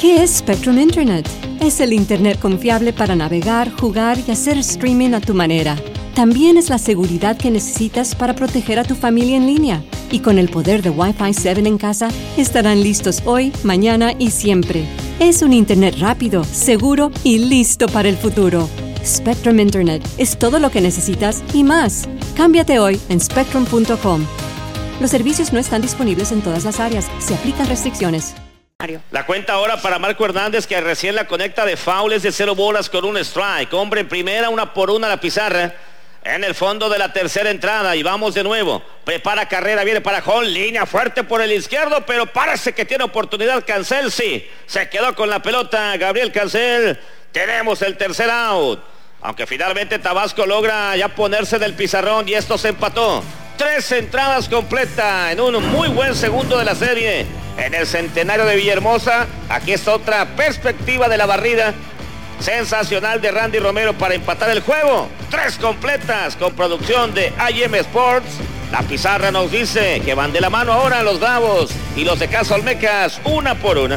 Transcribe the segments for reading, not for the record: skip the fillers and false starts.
¿Qué es Spectrum Internet? Es el Internet confiable para navegar, jugar y hacer streaming a tu manera. También es la seguridad que necesitas para proteger a tu familia en línea. Y con el poder de Wi-Fi 7 en casa, estarán listos hoy, mañana y siempre. Es un Internet rápido, seguro y listo para el futuro. Spectrum Internet es todo lo que necesitas y más. Cámbiate hoy en spectrum.com. Los servicios no están disponibles en todas las áreas. Se aplican restricciones. La cuenta ahora para Marco Hernández, que recién la conecta de faules de 0 bolas con un strike. Hombre en primera, 1-1 la pizarra. En el fondo de la tercera entrada y vamos de nuevo. Prepara carrera, viene para home, línea fuerte por el izquierdo, pero parece que tiene oportunidad Cancel, sí. Se quedó con la pelota Gabriel Cancel. Tenemos el tercer out. Aunque finalmente Tabasco logra ya ponerse del pizarrón y esto se empató. 3 entradas completas en un muy buen segundo de la serie. En el centenario de Villahermosa, aquí está otra perspectiva de la barrida. Sensacional de Randy Romero para empatar el juego. 3 completas con producción de IM Sports. La pizarra nos dice que van de la mano ahora los Bravos y los de Casa Olmecas 1-1.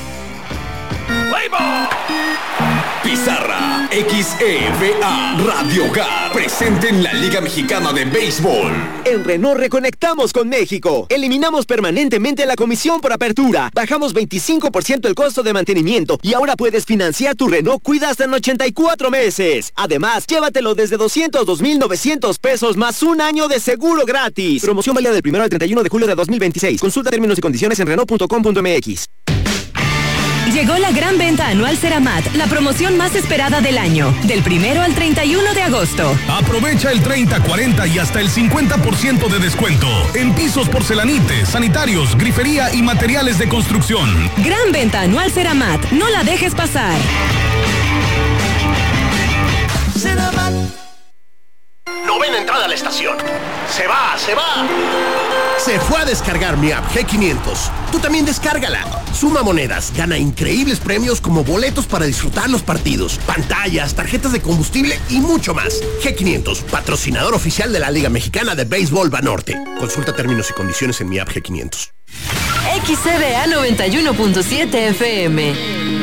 Pizarra XEVA Radio Hogar presente en la Liga Mexicana de Béisbol. En Renault reconectamos con México. Eliminamos permanentemente la comisión por apertura. Bajamos 25% el costo de mantenimiento y ahora puedes financiar tu Renault Cuida hasta en 84 meses. Además, llévatelo desde 202,900 pesos más un año de seguro gratis. Promoción válida del 1 al 31 de julio de 2026. Consulta términos y condiciones en Renault.com.mx. Llegó la gran venta anual Ceramat, la promoción más esperada del año, del 1 al 31 de agosto. Aprovecha el 30, 40 y hasta el 50% de descuento en pisos, porcelanites, sanitarios, grifería y materiales de construcción. Gran venta anual Ceramat, no la dejes pasar. Ceramat. Novena entrada a la estación. Se va. Se fue a descargar mi app G500. Tú también descárgala. Suma monedas, gana increíbles premios como boletos para disfrutar los partidos, pantallas, tarjetas de combustible y mucho más. G500, patrocinador oficial de la Liga Mexicana de Béisbol Banorte. Consulta términos y condiciones en mi app G500. XCBA 91.7 FM.